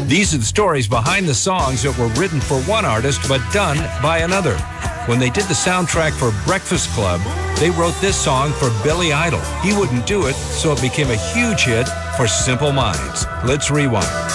These are the stories behind the songs that were written for one artist but done by another. When they did the soundtrack for Breakfast Club, they wrote this song for Billy Idol. He wouldn't do it, so it became a huge hit for Simple Minds. Let's rewind.